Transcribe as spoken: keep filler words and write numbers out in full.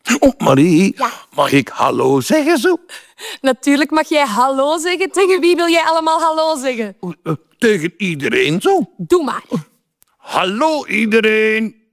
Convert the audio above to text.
Oh, Marie, Ja. mag ik hallo zeggen zo? Natuurlijk mag jij hallo zeggen. Tegen wie wil jij allemaal hallo zeggen? Uh, tegen iedereen zo? Doe maar. Hallo iedereen.